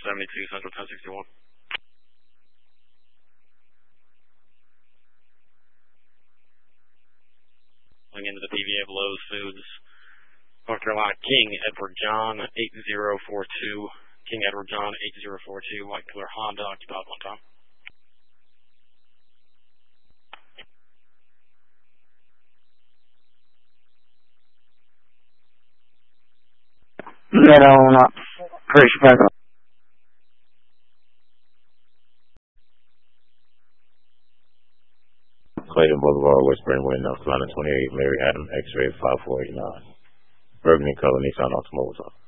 72 Central 1061. Going into the PVA of Lowe's Foods, North Carolina, King Edward John 8042. King Edward John 8042, white color Honda, occupied 1 time. Get on up. Chris Becker. Clayton Boulevard, West Brentwood, North Carolina 28, Mary Adam, X-ray 5489. Burgundy color Nissan Automobile.